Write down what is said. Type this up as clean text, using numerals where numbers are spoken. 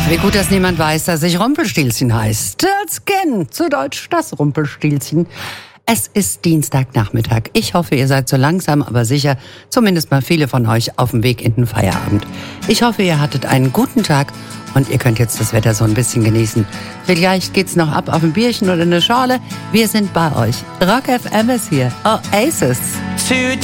Ach, wie gut, dass niemand weiß, dass ich Rumpelstilzchen heiße. Das kennen, zu Deutsch das Rumpelstilzchen. Es ist Dienstagnachmittag. Ich hoffe, ihr seid so langsam, aber sicher, zumindest mal viele von euch, auf dem Weg in den Feierabend. Ich hoffe, ihr hattet einen guten Tag und ihr könnt jetzt das Wetter so ein bisschen genießen. Vielleicht geht's noch ab auf ein Bierchen oder eine Schorle. Wir sind bei euch. Rock FM ist hier. Oasis.